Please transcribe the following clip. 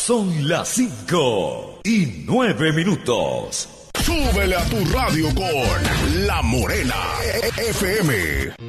Son las 5:09. Súbele a tu radio con La Morena FM.